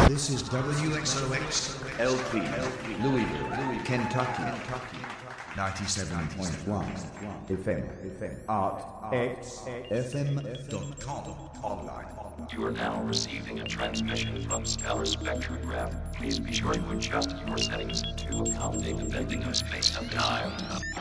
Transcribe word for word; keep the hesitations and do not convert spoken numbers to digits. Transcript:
This is W X O X L P, Louisville, Kentucky, ninety-seven point one F M, Art X F M dot com, online. You are now receiving a transmission from Stellar Spectrograph. Please be sure to adjust your settings to accommodate the bending of space and time.